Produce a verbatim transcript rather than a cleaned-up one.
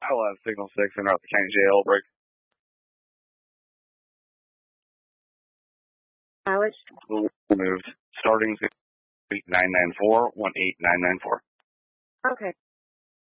I'll have signal six and route the county jail break. Mileage? Moved. Starting eight nine nine four, one eight nine nine four. Okay.